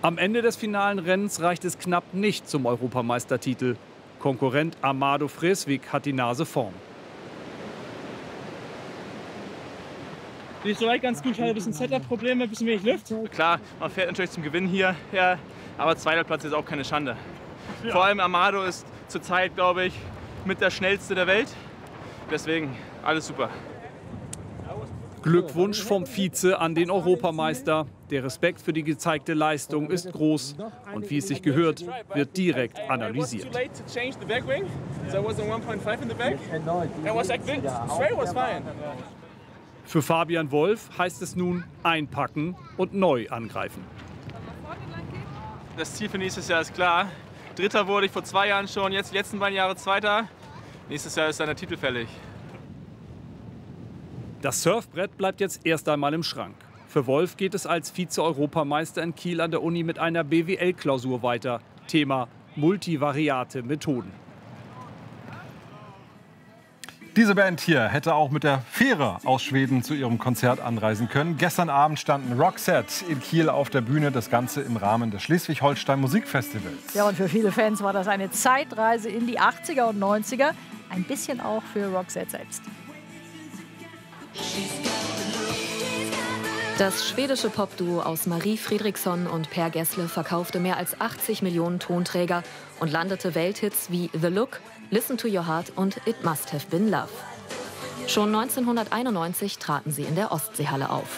Am Ende des finalen Rennens reicht es knapp nicht zum Europameistertitel. Konkurrent Amado Fresvik hat die Nase vorn. Lief soweit ganz gut, ich hatte ein bisschen Setup-Probleme, ein bisschen wenig Luft. Klar, man fährt natürlich zum Gewinn hierher, aber zweiter Platz ist auch keine Schande. Ja. Vor allem Amado ist zurzeit, glaube ich, mit der schnellste der Welt. Deswegen alles super. Glückwunsch vom Vize an den Europameister. Der Respekt für die gezeigte Leistung ist groß und wie es sich gehört, wird direkt analysiert. Für Fabian Wolf heißt es nun einpacken und neu angreifen. Das Ziel für nächstes Jahr ist klar. Dritter wurde ich vor 2 Jahren schon, jetzt die letzten beiden Jahre Zweiter. Nächstes Jahr ist dann der Titel fällig. Das Surfbrett bleibt jetzt erst einmal im Schrank. Für Wolf geht es als Vize-Europameister in Kiel an der Uni mit einer BWL-Klausur weiter. Thema multivariate Methoden. Diese Band hier hätte auch mit der Fähre aus Schweden zu ihrem Konzert anreisen können. Gestern Abend standen Roxette in Kiel auf der Bühne, das Ganze im Rahmen des Schleswig-Holstein Musikfestivals. Ja, und für viele Fans war das eine Zeitreise in die 80er und 90er. Ein bisschen auch für Roxette selbst. Das schwedische Popduo aus Marie Fredriksson und Per Gessle verkaufte mehr als 80 Millionen Tonträger und landete Welthits wie The Look, Listen to Your Heart und It Must Have Been Love. Schon 1991 traten sie in der Ostseehalle auf.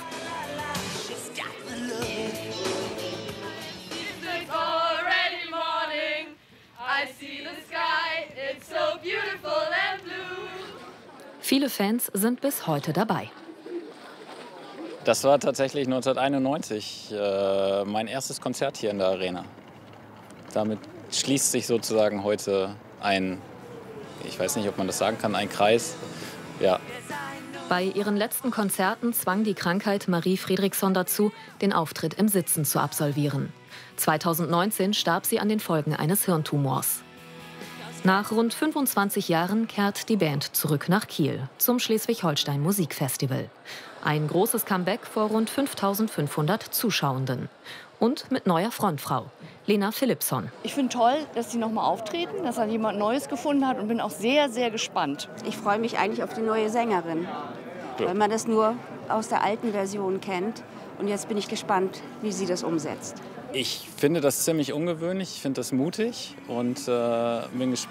Viele Fans sind bis heute dabei. Das war tatsächlich 1991 mein erstes Konzert hier in der Arena. Damit schließt sich sozusagen heute ein, ich weiß nicht, ob man das sagen kann, ein Kreis. Ja. Bei ihren letzten Konzerten zwang die Krankheit Marie Fredriksson dazu, den Auftritt im Sitzen zu absolvieren. 2019 starb sie an den Folgen eines Hirntumors. Nach rund 25 Jahren kehrt die Band zurück nach Kiel zum Schleswig-Holstein Musikfestival. Ein großes Comeback vor rund 5.500 Zuschauenden. Und mit neuer Frontfrau, Lena Philippson. Ich finde toll, dass sie noch mal auftreten, dass er jemand Neues gefunden hat und bin auch sehr, sehr gespannt. Ich freue mich eigentlich auf die neue Sängerin, weil man das nur aus der alten Version kennt. Und jetzt bin ich gespannt, wie sie das umsetzt. Ich finde das ziemlich ungewöhnlich, ich finde das mutig und bin gespannt.